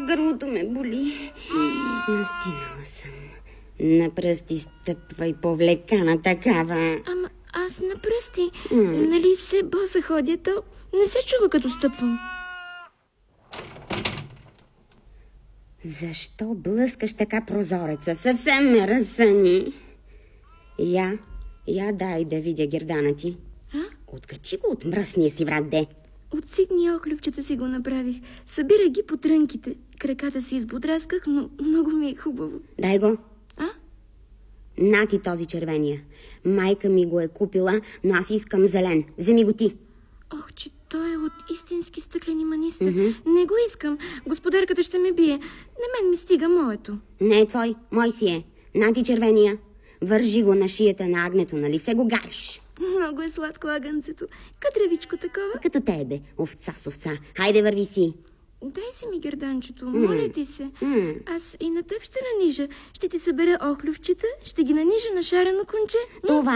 гърлото ме боли. Настинала съм. На пръсти стъпвай, повлекана такава. Ама аз на пръсти. Нали все боса ходя, то не се чува като стъпвам. Защо блъскаш така прозореца? Съвсем ме разсъни. Я дай да видя гердана ти. Откачи го от мръсния си врат, де. От ситни охлюбчета си го направих. Събирай ги по трънките. Краката си избодрасках, но много ми е хубаво. Дай го. На ти този червения. Майка ми го е купила, но аз искам зелен. Вземи го ти. Ох, че той е от истински стъклени маниста. Не го искам. Господарката ще ме бие. На мен ми стига моето. Не е твой, мой си е. На ти червения. Вържи го на шията на агнето, нали все го галиш? Много е сладко агънцето. Кадревичко такова. Като тебе, овца с овца. Хайде, върви си. Дай си ми герданчето, моля ти се. Аз и на теб ще нанижа. Ще ти събера охлювчета, ще ги нанижа на шарено конче. Това